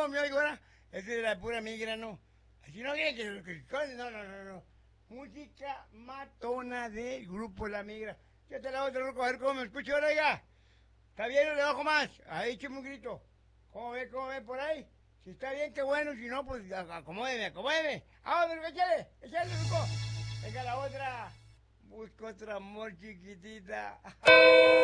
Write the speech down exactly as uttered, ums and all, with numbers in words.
no, mi oigo, ahora, es de la pura migra, no. Así no quieren que, que, que no, no, no, no. Música matona del grupo La Migra. Yo te la voy a tener que coger como me escucho ahora, oiga. ¿Está bien o le bajo más? Ahí écheme un grito. ¿Cómo ve, cómo ve por ahí? Si está bien, qué bueno, si no, pues acomódeme, acomódeme. Ah, pero échale, échale, Ruco. Venga la otra. Busco otro amor chiquitita.